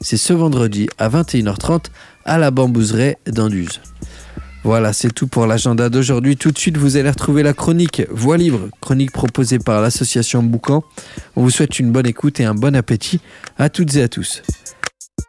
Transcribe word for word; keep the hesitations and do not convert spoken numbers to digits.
C'est ce vendredi à vingt et une heures trente à la Bambouseraie d'Anduze. Voilà, c'est tout pour l'agenda d'aujourd'hui. Tout de suite, vous allez retrouver la chronique Voix libre, chronique proposée par l'association Boucan. On vous souhaite une bonne écoute et un bon appétit à toutes et à tous.